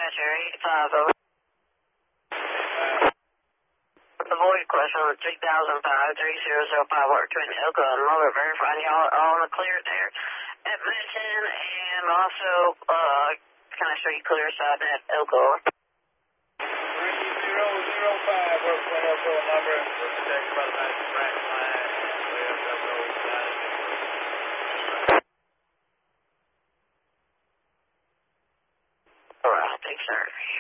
dispatcher, 85 over. The void question on 3005, 3005, Water Twin, Elko, and Muller, verifying y'all are on the clear there at Madison, and also, can I show you clear side at Elko? 3005, Water Twin, Elko, number, protected by the Madison branch line, and we have Elko side. Alright, thanks, sir.